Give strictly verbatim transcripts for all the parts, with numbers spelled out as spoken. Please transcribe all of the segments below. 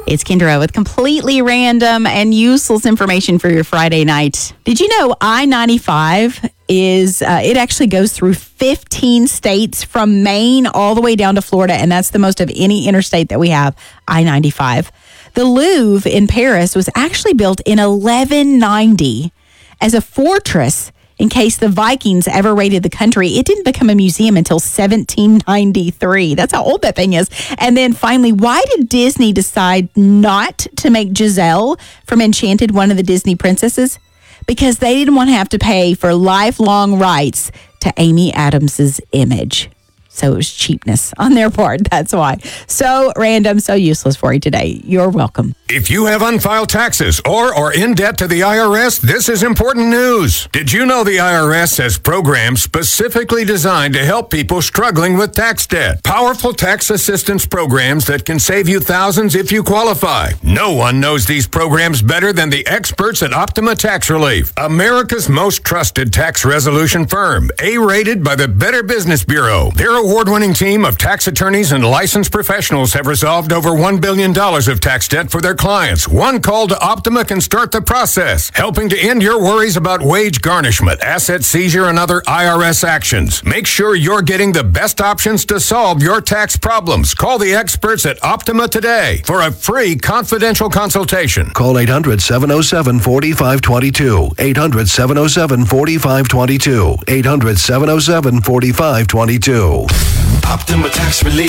It's Kendra with completely random and useless information for your Friday night. Did you know I ninety-five is, uh, it actually goes through fifteen states from Maine all the way down to Florida, and that's the most of any interstate that we have, I ninety-five. The Louvre in Paris was actually built in eleven ninety as a fortress in case the Vikings ever raided the country. It didn't become a museum until seventeen ninety-three. That's how old that thing is. And then finally, why did Disney decide not to make Giselle from Enchanted one of the Disney princesses? Because they didn't want to have to pay for lifelong rights to Amy Adams's image. So it was cheapness on their part. That's why. So random, so useless for you today. You're welcome. If you have unfiled taxes or are in debt to the I R S, this is important news. Did you know the I R S has programs specifically designed to help people struggling with tax debt? Powerful tax assistance programs that can save you thousands if you qualify. No one knows these programs better than the experts at Optima Tax Relief, America's most trusted tax resolution firm, A-rated by the Better Business Bureau. Their award-winning team of tax attorneys and licensed professionals have resolved over one billion dollars of tax debt for their clients. One call to Optima can start the process, helping to end your worries about wage garnishment, asset seizure, and other I R S actions. Make sure you're getting the best options to solve your tax problems. Call the experts at Optima today for a free confidential consultation. Call eight hundred, seven oh seven, four five two two. eight hundred, seven oh seven, four five two two. eight hundred, seven oh seven, four five two two. Optima Tax Relief.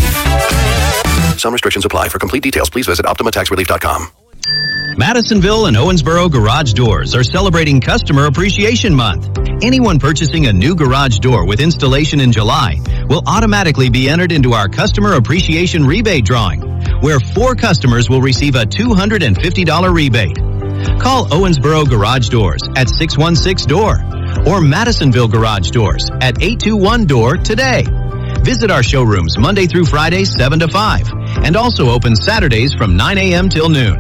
Some restrictions apply. For complete details, please visit optima tax relief dot com. Madisonville and Owensboro Garage Doors are celebrating Customer Appreciation Month. Anyone purchasing a new garage door with installation in July will automatically be entered into our Customer Appreciation Rebate Drawing, where four customers will receive a two hundred fifty dollars rebate. Call Owensboro Garage Doors at six one six, D O O R or Madisonville Garage Doors at eight two one, D O O R today. Visit our showrooms Monday through Friday, seven to five, and also open Saturdays from nine a.m. till noon.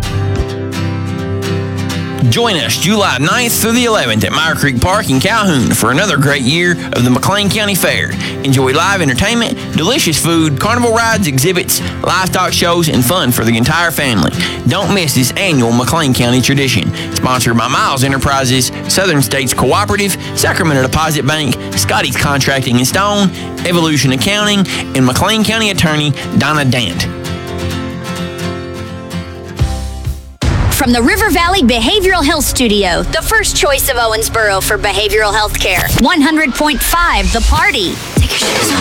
Join us July ninth through the eleventh at Meyer Creek Park in Calhoun for another great year of the McLean County Fair. Enjoy live entertainment, delicious food, carnival rides, exhibits, livestock shows, and fun for the entire family. Don't miss this annual McLean County tradition. Sponsored by Miles Enterprises, Southern States Cooperative, Sacramento Deposit Bank, Scotty's Contracting and Stone, Evolution Accounting, and McLean County Attorney Donna Dant. From the River Valley Behavioral Health Studio, the first choice of Owensboro for behavioral health care. one hundred point five The Party. Take your shoes off.